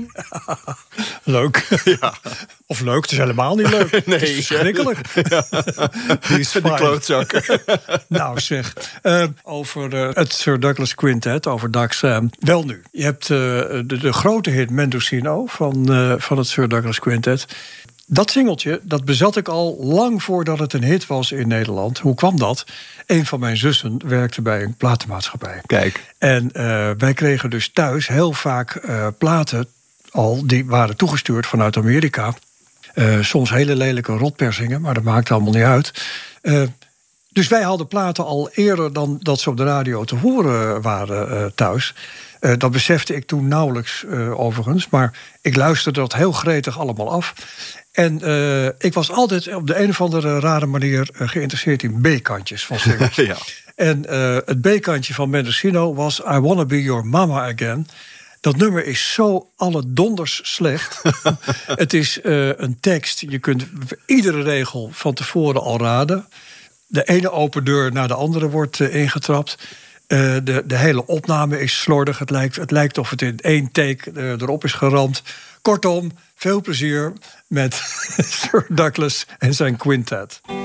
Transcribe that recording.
Leuk. Ja. Of leuk, het is helemaal niet leuk. Nee, het is verschrikkelijk. Ja. Die klootzak. Nou zeg, over het Sir Douglas Quintet, over Doug Sam. Wel nu, je hebt de grote hit Mendocino van het Sir Douglas Quintet. Dat singeltje, dat bezat ik al lang voordat het een hit was in Nederland. Hoe kwam dat? Een van mijn zussen werkte bij een platenmaatschappij. Kijk. En wij kregen dus thuis heel vaak platen al, die waren toegestuurd vanuit Amerika. Soms hele lelijke rotpersingen, maar dat maakt allemaal niet uit. Dus wij hadden platen al eerder dan dat ze op de radio te horen waren thuis. Dat besefte ik toen nauwelijks overigens. Maar ik luisterde dat heel gretig allemaal af. En ik was altijd op de een of andere rare manier geïnteresseerd in B-kantjes van singles. Ja. En het B-kantje van Mendocino was I Wanna Be Your Mama Again. Dat nummer is zo alle donders slecht. Het is een tekst, je kunt iedere regel van tevoren al raden. De ene open deur naar de andere wordt ingetrapt. De hele opname is slordig. Het lijkt of het in één take erop is geramd. Kortom, veel plezier met Sir Douglas en zijn quintet.